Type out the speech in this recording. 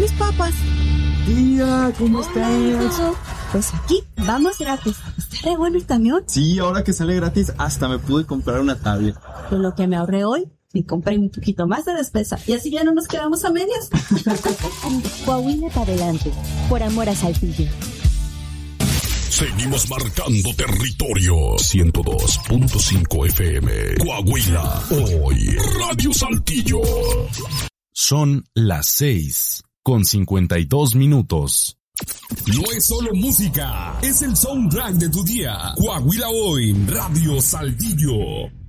mis papas. Tía, ¿cómo estás? Pues aquí, vamos gratis. ¿Está re bueno el camión? Sí, ahora que sale gratis, hasta me pude comprar una tablet. Con lo que me ahorré hoy, me compré un poquito más de despensa. Y así ya no nos quedamos a medias. Coahuila para adelante, por amor a Saltillo. Seguimos marcando territorio. 102.5 FM. Coahuila. Hoy, Radio Saltillo. Son las 6:52. No es solo música, es el soundtrack de tu día. Coahuila Hoy, Radio Saltillo.